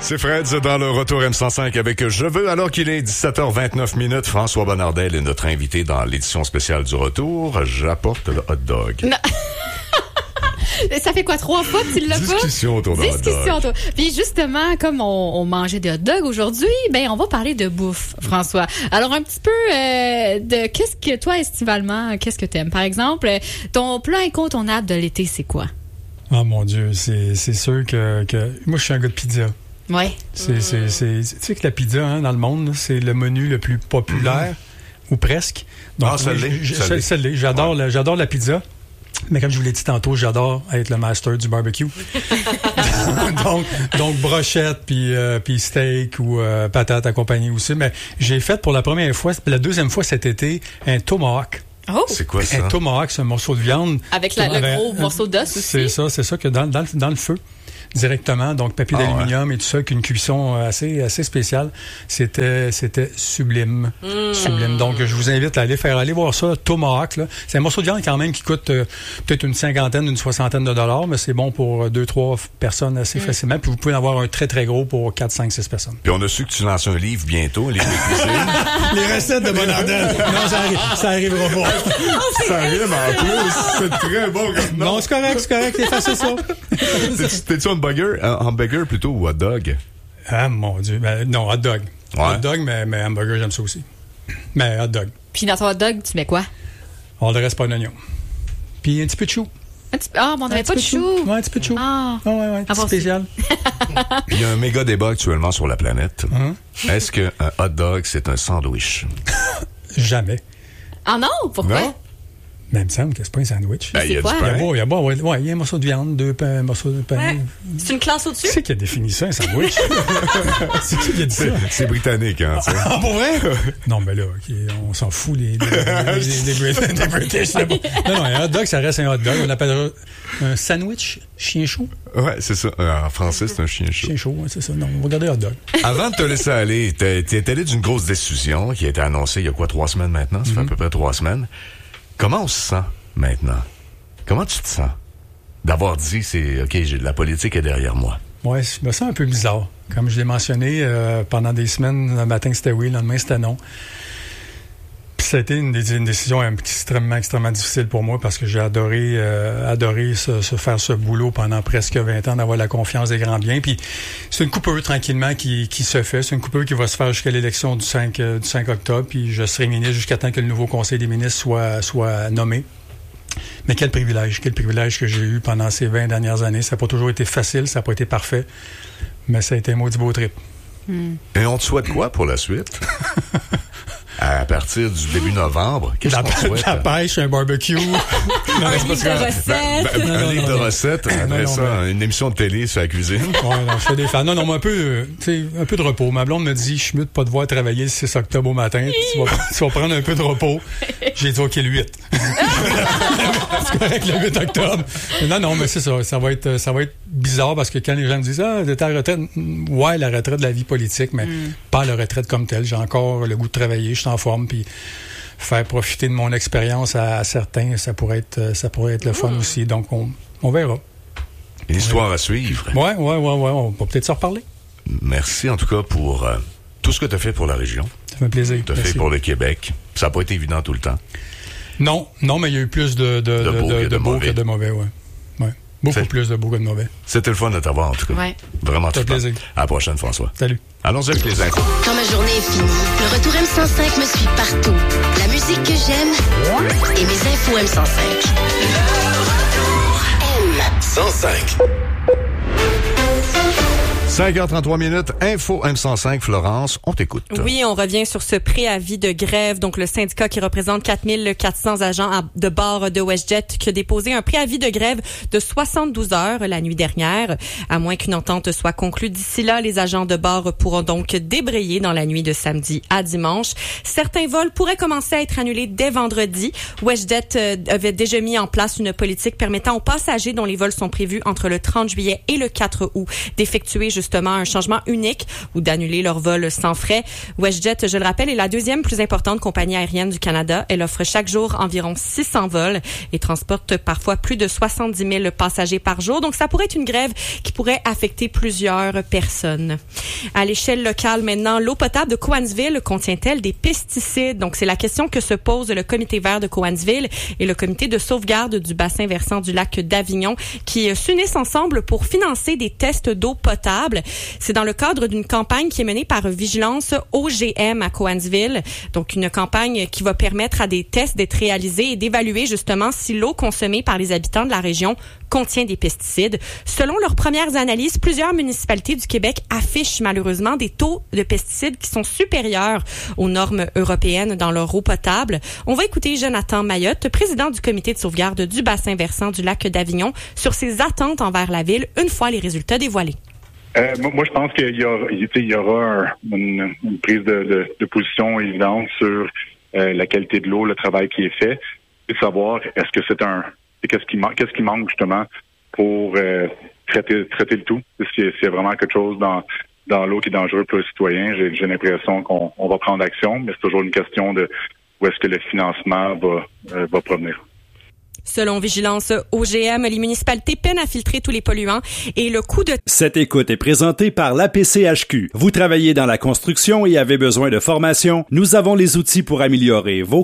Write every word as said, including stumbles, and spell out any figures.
C'est Fred dans le Retour M cent cinq avec Je veux, alors qu'il est dix-sept heures vingt-neuf minutes. François Bonnardel est notre invité dans l'édition spéciale du Retour. J'apporte le hot dog. Non. Ça fait quoi, trois fois que tu l'as pas? Discussion autour de hot dog. Discussion autour. Puis justement, comme on, on mangeait des hot dogs aujourd'hui, ben on va parler de bouffe, François. Alors un petit peu euh, de qu'est-ce que toi, estivalement, qu'est-ce que t'aimes? Par exemple, ton plat incontournable de l'été, c'est quoi? Oh mon Dieu, c'est, c'est sûr que, que... Moi, je suis un gars de pizza. Ouais. C'est, c'est, c'est, tu sais que la pizza, hein, dans le monde, c'est le menu le plus populaire, mmh. ou presque. Donc, ah, ça oui, l'est. je, Ça je, l'est. ça l'est. J'adore, ouais. la, j'adore la pizza. Mais comme je vous l'ai dit tantôt, j'adore être le master du barbecue. donc, donc brochette, puis euh, puis steak ou euh, patates accompagnées aussi. Mais j'ai fait pour la première fois, la deuxième fois cet été, un tomahawk. Oh! C'est quoi ça? Un tomahawk, c'est un morceau de viande. Avec la, le avec, gros morceau d'os aussi. C'est ça, c'est ça que dans, dans, dans le feu. Directement, donc papier ah, d'aluminium ouais. et tout ça, qu'une cuisson assez assez spéciale. C'était c'était sublime, mmh. sublime. Donc je vous invite à aller faire aller voir ça, Tomahawk. Là. C'est un morceau de viande quand même qui coûte euh, peut-être une cinquantaine, une soixantaine de dollars, mais c'est bon pour deux, trois personnes assez mmh. facilement. Puis vous pouvez en avoir un très très gros pour quatre, cinq, six personnes. Puis on a su que tu lances un livre bientôt, les cuisine. Les recettes de Bonnardel. Non, ça, arri- ça arrivera pas. Ça arrive en plus. C'est très bon. Non, non c'est correct, c'est correct. C'est facile ça. T'es-tu, t'es-tu un burger, un hamburger plutôt ou hot dog? Ah, mon Dieu. Ben, non, hot dog. Ouais. Hot dog, mais, mais hamburger, j'aime ça aussi. Mais hot dog. Puis dans ton hot dog, tu mets quoi? On ne reste pas d'oignon. Puis un petit peu de chou. Un petit... Ah, mais on n'avait pas de chou. chou. Ouais, un petit peu de chou. Ah, oh, ouais, ouais. Ah, bon, spécial. Il y a un méga débat actuellement sur la planète. Mm-hmm. Est-ce qu'un hot dog, c'est un sandwich? Jamais. Ah non? Pourquoi? Non? Mais il me semble que c'est pas un sandwich. Ben, il y a quoi? du pain. Il y a, bon, il y a, bon, ouais, ouais, il y a un morceau de viande, deux pains, un morceau de pain. Ouais. C'est une classe au-dessus? Qui c'est qui a défini ça, un sandwich? C'est qui qui a dit c'est, ça? C'est britannique, hein, tu sais. Ah, pour vrai? Non, mais là, okay, on s'en fout, les, les, les, les, les, les British. Là. Non, non, un hot dog, ça reste un hot dog. On appellera un sandwich chien chaud. Ouais, c'est ça. En français, c'est un chien chaud. Chien chaud, ouais, c'est ça. Non, on va regarder hot dog. Avant de te laisser aller, t'es, t'es allé d'une grosse décision qui a été annoncée il y a quoi, trois semaines maintenant? Ça mm-hmm. fait à peu près trois semaines. Comment on se sent maintenant? Comment tu te sens d'avoir dit, c'est OK, j'ai de la politique est derrière moi? Oui, je me sens un peu bizarre. Comme je l'ai mentionné, euh, pendant des semaines, le matin c'était oui, le lendemain c'était non. Puis ça a été une, une décision extrêmement, extrêmement difficile pour moi parce que j'ai adoré, euh, adoré se, se faire ce boulot pendant presque vingt ans, d'avoir la confiance des grands biens. Puis c'est une coupure tranquillement qui, qui se fait. C'est une coupure qui va se faire jusqu'à l'élection du cinq, euh, du cinq octobre. Puis je serai ministre jusqu'à temps que le nouveau conseil des ministres soit, soit nommé. Mais quel privilège, quel privilège que j'ai eu pendant ces vingt dernières années. Ça n'a pas toujours été facile, ça n'a pas été parfait, mais ça a été un maudit beau trip. Mm. Et on te souhaite quoi pour la suite? À partir du début novembre, qu'est-ce la, qu'on te souhaite? La pêche, un barbecue. non, un livre de recettes. Ben, ben, un livre de recettes, après non, non, ça, ben... une émission de télé sur la cuisine. Ouais, non, je fais des fans. Non, non, mais un peu, tu sais, un peu de repos. Ma blonde me dit, je suis mieux de pas devoir travailler le six octobre au matin. Tu vas, tu vas prendre un peu de repos. J'ai dit, OK, le huit. C'est correct, le huit octobre. Non, non, mais c'est ça. Ça va être, ça va être bizarre parce que quand les gens me disent, ah, t'es à la retraite. Ouais, la retraite de la vie politique, mais mm. pas la retraite comme telle. J'ai encore le goût de travailler. Je suis en forme, puis faire profiter de mon expérience à, à certains, ça pourrait être, ça pourrait être le fun mmh. aussi. Donc, on, on verra. Une histoire à suivre. Oui, oui, oui, ouais. On va peut-être s'en reparler. Merci en tout cas pour euh, tout ce que tu as fait pour la région. Ça fait plaisir. Tu as fait pour le Québec. Ça n'a pas été évident tout le temps. Non, non, mais il y a eu plus de, de, de, de, beau, de, que, de de beau mauvais. que de mauvais, oui. Ouais. Beaucoup C'est... plus de beau que de mauvais. C'était le fun de t'avoir, en tout cas. Ouais. Vraiment très plaisir. À la prochaine, François. Salut. Allons-y avec les infos. Quand ma journée est finie, le retour M cent cinq me suit partout. La musique que j'aime et mes infos M cent cinq. M cent cinq. cinq heures trente-trois minutes, Info M cent cinq, Florence, on t'écoute. Oui, on revient sur ce préavis de grève. Donc, le syndicat qui représente quatre mille quatre cents agents à, de bord de WestJet qui a déposé un préavis de grève de soixante-douze heures la nuit dernière. À moins qu'une entente soit conclue d'ici là, les agents de bord pourront donc débrayer dans la nuit de samedi à dimanche. Certains vols pourraient commencer à être annulés dès vendredi. WestJet euh, avait déjà mis en place une politique permettant aux passagers dont les vols sont prévus entre le trente juillet et le quatre août d'effectuer jusqu'à justement un changement unique ou d'annuler leur vol sans frais. WestJet, je le rappelle, est la deuxième plus importante compagnie aérienne du Canada. Elle offre chaque jour environ six cents vols et transporte parfois plus de soixante-dix mille passagers par jour. Donc, ça pourrait être une grève qui pourrait affecter plusieurs personnes. À l'échelle locale, maintenant, l'eau potable de Cowansville contient-elle des pesticides? Donc, c'est la question que se pose le Comité vert de Cowansville et le Comité de sauvegarde du bassin versant du lac d'Avignon qui s'unissent ensemble pour financer des tests d'eau potable. C'est dans le cadre d'une campagne qui est menée par Vigilance O G M à Cowansville. Donc, une campagne qui va permettre à des tests d'être réalisés et d'évaluer justement si l'eau consommée par les habitants de la région contient des pesticides. Selon leurs premières analyses, plusieurs municipalités du Québec affichent malheureusement des taux de pesticides qui sont supérieurs aux normes européennes dans leur eau potable. On va écouter Jonathan Mayotte, président du comité de sauvegarde du bassin versant du lac d'Avignon, sur ses attentes envers la ville une fois les résultats dévoilés. Euh, moi, je pense qu'il y aura, il y aura un, une, une prise de, de, de position évidente sur euh, la qualité de l'eau, le travail qui est fait, et savoir est-ce que c'est un, qu'est-ce qui manque, qu'est-ce qui manque justement pour euh, traiter, traiter le tout. S'il y a vraiment quelque chose dans dans l'eau qui est dangereux pour le citoyen, j'ai, j'ai l'impression qu'on on va prendre action, mais c'est toujours une question de où est-ce que le financement va euh, va provenir. Selon Vigilance O G M, les municipalités peinent à filtrer tous les polluants et le coût de... Cette écoute est présentée par l'A P C H Q. Vous travaillez dans la construction et avez besoin de formation? Nous avons les outils pour améliorer vos